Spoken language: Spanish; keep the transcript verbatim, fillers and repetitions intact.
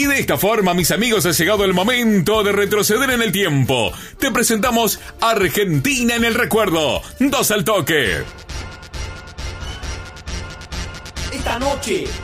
Y de esta forma, mis amigos, ha llegado el momento de retroceder en el tiempo. Te presentamos Argentina en el recuerdo. Dos al toque. Esta noche